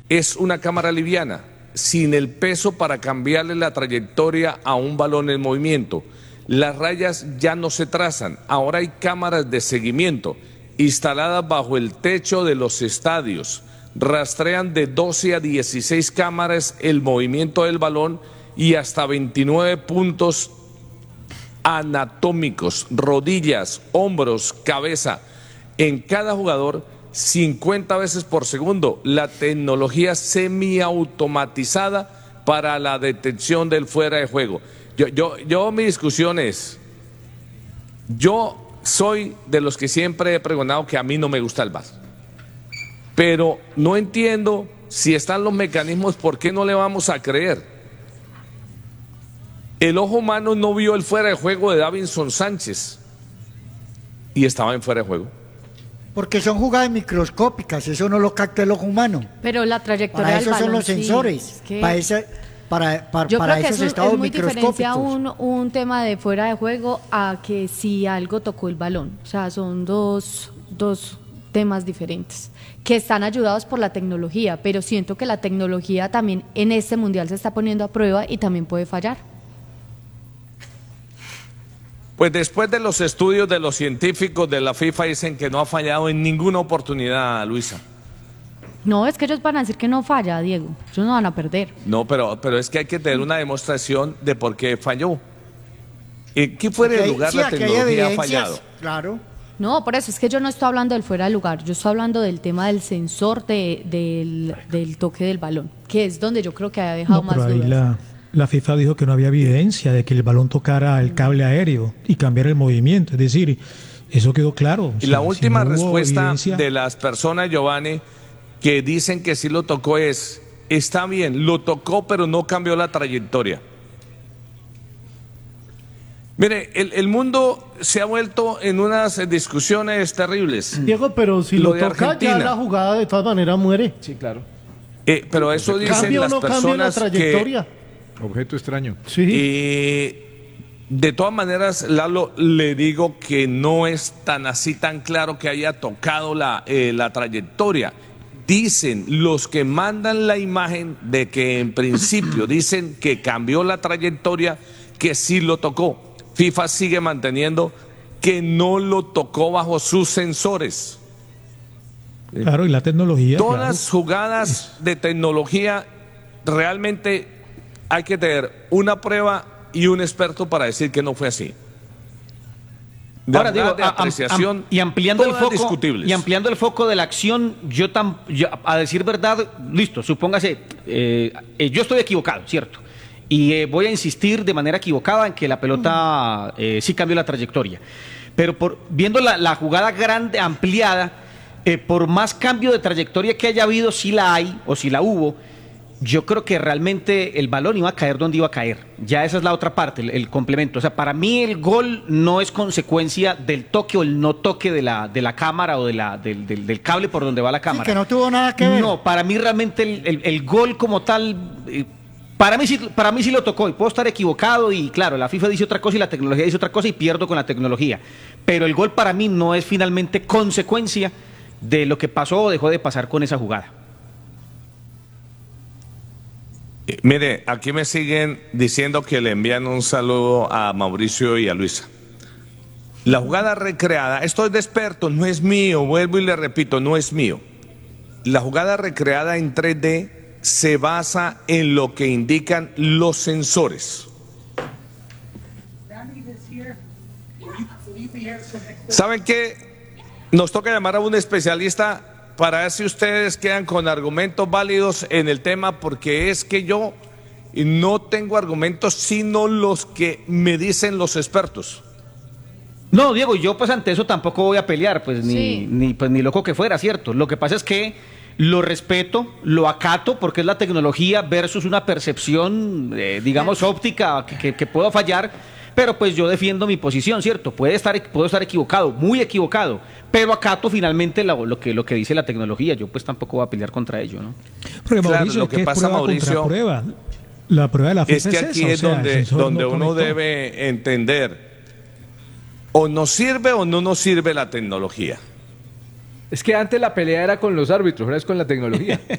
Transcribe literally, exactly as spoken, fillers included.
es una cámara liviana, sin el peso para cambiarle la trayectoria a un balón en movimiento. Las rayas ya no se trazan, ahora hay cámaras de seguimiento instaladas bajo el techo de los estadios. Rastrean de doce a dieciséis cámaras el movimiento del balón y hasta veintinueve puntos anatómicos, rodillas, hombros, cabeza, en cada jugador cincuenta veces por segundo. La tecnología semiautomatizada para la detección del fuera de juego. Yo, yo, yo mi discusión es, yo soy de los que siempre he pregonado que a mí no me gusta el V A R, pero no entiendo si están los mecanismos, ¿por qué no le vamos a creer? El ojo humano no vio el fuera de juego de Davinson Sánchez y estaba en fuera de juego. Porque son jugadas microscópicas, eso no lo capta el ojo humano. Pero la trayectoria para del eso balón, son los sí, sensores, es que... para, esa, para, para, Yo para creo que esos eso estados es muy diferente a microscópicos. un, un tema de fuera de juego a que si algo tocó el balón. O sea, son dos, dos temas diferentes que están ayudados por la tecnología, pero siento que la tecnología también en este mundial se está poniendo a prueba y también puede fallar. Pues después de los estudios de los científicos de la FIFA dicen que no ha fallado en ninguna oportunidad, Luisa. No, es que ellos van a decir que no falla, Diego. Ellos no van a perder. No, pero, pero es que hay que tener una demostración de por qué falló. ¿En qué fuera de lugar sí, la tecnología ha evidencias, fallado? Claro. No, por eso es que yo no estoy hablando del fuera de lugar, yo estoy hablando del tema del sensor de, del, del toque del balón, que es donde yo creo que ha dejado No, más pero ahí dudas. la, la FIFA dijo que no había evidencia de que el balón tocara el cable aéreo y cambiara el movimiento, es decir, eso quedó claro. Y Si- la si última no hubo respuesta evidencia- de las personas, Giovanni, que dicen que sí lo tocó es, está bien, lo tocó pero no cambió la trayectoria. Mire, el, el mundo se ha vuelto en unas discusiones terribles. Diego, pero si Lo lo, de toca, Argentina. ya la jugada de todas maneras muere. Sí, claro. Eh, pero eso dicen ¿Cambia o las no cambia la personas que... trayectoria? Objeto extraño. Sí. Eh, de todas maneras, Lalo, le digo que no es tan así, tan claro que haya tocado la, eh, la trayectoria. Dicen los que mandan la imagen de que en principio dicen que cambió la trayectoria, que sí lo tocó. FIFA sigue manteniendo que no lo tocó bajo sus sensores. Claro, y la tecnología. Todas claro. las jugadas de tecnología realmente hay que tener una prueba y un experto para decir que no fue así. De Ahora verdad, digo, de a- am- apreciación, am- y ampliando el todas foco discutibles. y ampliando el foco de la acción, yo tam, yo, a decir verdad, listo, supóngase, eh, eh, yo estoy equivocado, cierto, y eh, voy a insistir de manera equivocada en que la pelota eh, sí cambió la trayectoria, pero por viendo la, la jugada grande ampliada, eh, por más cambio de trayectoria que haya habido, si la hay o si la hubo, yo creo que realmente el balón iba a caer donde iba a caer. Ya esa es la otra parte, el, el complemento. O sea, para mí el gol no es consecuencia del toque o el no toque de la, de la cámara o de la, del, del, del cable por donde va la Sí, cámara. que no tuvo nada que ver. No, para mí realmente el, el, el gol como tal, eh, para mí, sí, para mí sí lo tocó y puedo estar equivocado y claro, la FIFA dice otra cosa y la tecnología dice otra cosa y pierdo con la tecnología. Pero el gol para mí no es finalmente consecuencia de lo que pasó o dejó de pasar con esa jugada. Eh, Mire, aquí me siguen diciendo que le envían un saludo a Mauricio y a Luisa. La jugada recreada, esto es de expertos, no es mío, vuelvo y le repito, no es mío. La jugada recreada en tres D se basa en lo que indican los sensores. ¿Saben qué? Nos toca llamar a un especialista para ver si ustedes quedan con argumentos válidos en el tema, porque es que yo no tengo argumentos sino los que me dicen los expertos. No, Diego, yo pues ante eso tampoco voy a pelear, pues ni, Sí. ni, pues, ni loco que fuera, ¿cierto? Lo que pasa es que lo respeto, lo acato, porque es la tecnología versus una percepción, eh, digamos, óptica que, que, que puedo fallar, pero pues yo defiendo mi posición, ¿cierto? Puede estar, puedo estar equivocado, muy equivocado, pero acato finalmente lo, lo, que, lo que dice la tecnología, yo pues tampoco voy a pelear contra ello, ¿no? Porque Claro, Mauricio, lo es que que es pasa, prueba Mauricio, contra prueba. La prueba de la FIFA Es que aquí esa, es o sea, el donde, sensor donde no uno conectó. debe entender, o nos sirve o no nos sirve la tecnología. Es que antes la pelea era con los árbitros, ahora es con la tecnología.